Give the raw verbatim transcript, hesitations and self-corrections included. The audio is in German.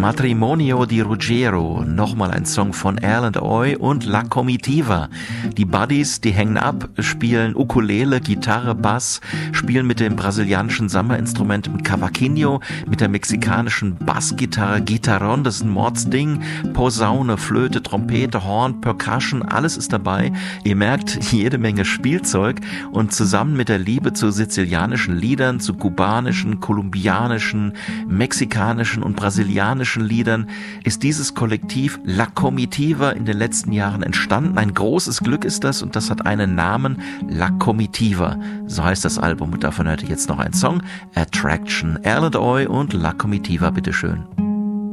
Matrimonio di Ruggiero, nochmal ein Song von Al and Oy und La Comitiva. Die Buddies, die hängen ab, spielen Ukulele, Gitarre, Bass, spielen mit dem brasilianischen Samba-Instrument mit Cavaquinho, mit der mexikanischen Bassgitarre Guitarrón, das ist ein Mordsding, Posaune, Flöte, Trompete, Horn, Percussion, alles ist dabei. Ihr merkt, jede Menge Spielzeug und zusammen mit der Liebe zu sizilianischen Liedern, zu kubanischen, kolumbianischen, mexikanischen und brasilianischen Liedern ist dieses Kollektiv La Comitiva in den letzten Jahren entstanden. Ein großes Glück ist das und das hat einen Namen, La Comitiva. So heißt das Album und davon hört ihr jetzt noch einen Song, Attraction. Al and Oy und La Comitiva, bitteschön.